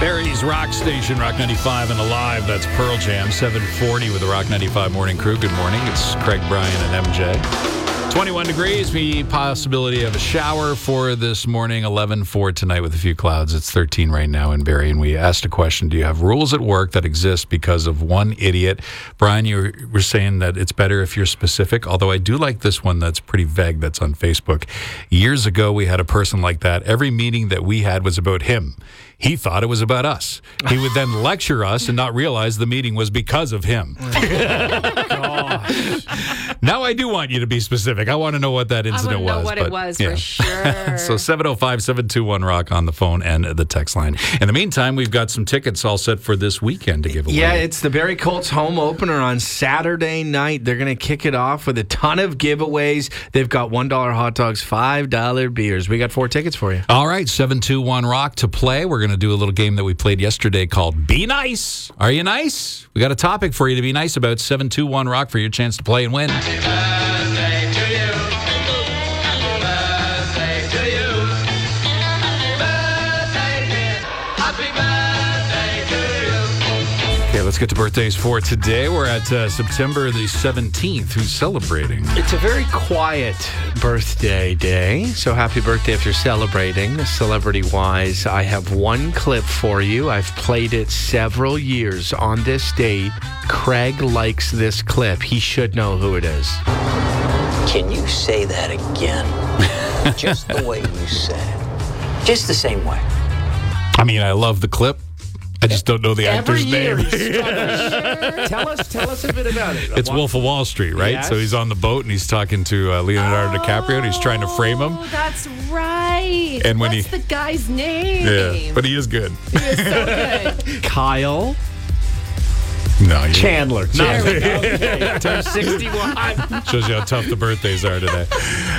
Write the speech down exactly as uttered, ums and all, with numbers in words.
Barrie's Rock Station, Rock ninety-five and Alive. That's Pearl Jam, seven forty with the Rock ninety-five Morning Crew. Good morning. It's Craig, Brian, and M J. twenty-one degrees, the possibility of a shower for this morning, eleven for tonight with a few clouds. It's thirteen right now in Barrie, and we asked a question, do you have rules at work that exist because of one idiot? Brian, you were saying that it's better if you're specific, although I do like this one that's pretty vague that's on Facebook. Years ago, we had a person like that. Every meeting that we had was about him. He thought it was about us. He would then lecture us and not realize the meeting was because of him. Now I do want you to be specific. I want to know what that incident was. I want to know what but, it was yeah. for sure. So seven oh five, seven two one, ROCK on the phone and the text line. In the meantime, we've got some tickets all set for this weekend to give away. Yeah, it's the Barrie Colts home opener on Saturday night. They're going to kick it off with a ton of giveaways. They've got one dollar hot dogs, five dollar beers. We got four tickets for you. All right, seven two one, ROCK to play. We're going to do a little game that we played yesterday called Be Nice. Are you nice? We got a topic for you to be nice about. seven two one, ROCK for your chance to play and win. Happy birthday to you. Happy birthday to you. Birthday dear. Happy birthday to you. Okay, let's get to birthdays for today. We're at uh, September the seventeenth. Who's celebrating? It's a very quiet birthday day, so happy birthday if you're celebrating. Celebrity-wise, I have one clip for you. I've played it several years on this date. Craig likes this clip. He should know who it is. Can you say that again? Just the way you said it. Just the same way. I mean, I love the clip. I just don't know the Every actor's year name. he struggles. tell us, tell us a bit about it. It's Wolf of Wall Street, right? Yes. So he's on the boat and he's talking to uh, Leonardo DiCaprio and he's trying to frame him. Oh, that's right. And when What's he- the guy's name? Yeah, but he is good. He is so good. Kyle No, you Chandler. There we go. Turn sixty-one. shows you how tough the birthdays are today.